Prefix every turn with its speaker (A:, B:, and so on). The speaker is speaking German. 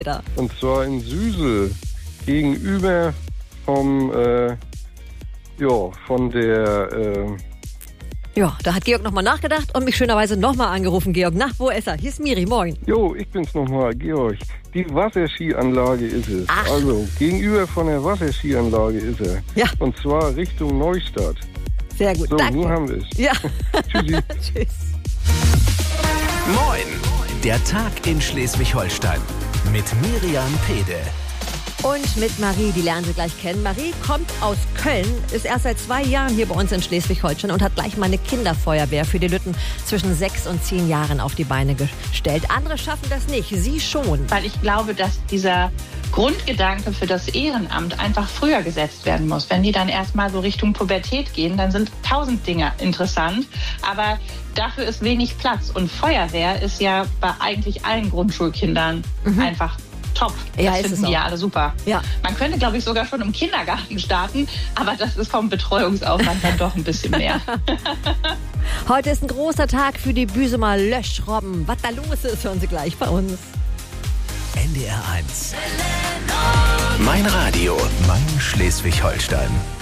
A: Und zwar in Süsel, gegenüber vom, von der,
B: Ja, da hat Georg nochmal nachgedacht und mich schönerweise nochmal angerufen, Georg. Na, wo ist er? Hier ist Miri, moin.
A: ich bin's nochmal, Georg. Die Wasserskianlage ist es.
B: Ach.
A: Also, gegenüber von der Wasserskianlage ist er.
B: Ja.
A: Und zwar Richtung Neustadt.
B: Sehr gut,
A: So,
B: danke.
A: nun haben wir es.
B: Ja.
A: Tschüssi.
B: Tschüss.
C: Moin, der Tag in Schleswig-Holstein mit Miriam Pede.
B: Und mit Marie, die lernen Sie gleich kennen. Marie kommt aus Köln, ist erst seit 2 Jahren hier bei uns in Schleswig-Holstein und hat gleich mal eine Kinderfeuerwehr für die Lütten zwischen 6 und 10 Jahren auf die Beine gestellt. Andere schaffen das nicht, sie schon.
D: Weil ich glaube, dass dieser Grundgedanke für das Ehrenamt einfach früher gesetzt werden muss. Wenn die dann erstmal so Richtung Pubertät gehen, dann sind 1000 Dinge interessant, aber dafür ist wenig Platz. Und Feuerwehr ist ja bei eigentlich allen Grundschulkindern einfach top.
B: Ja,
D: Das
B: ist
D: finden
B: es
D: die
B: auch.
D: ja alle super.
B: Ja.
D: Man könnte, glaube ich, sogar schon im Kindergarten starten, aber das ist vom Betreuungsaufwand dann doch ein bisschen mehr.
B: Heute ist ein großer Tag für die Büsumer Löschrobben. Was da los ist, hören Sie gleich bei uns.
C: NDR 1. Mein Radio, mein Schleswig-Holstein.